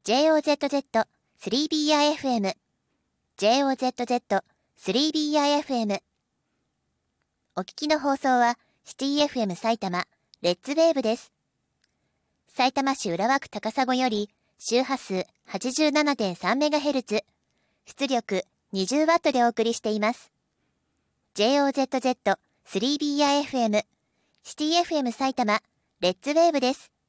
JOZZ3BIFM、JOZZ3BIFM。お聞きの放送はシティ FM 埼玉レッツウェーブです。さいたま市浦和区高砂より周波数 87.3MHz、出力 20W でお送りしています。JOZZ3BIFM、シティ FM 埼玉レッツウェーブです。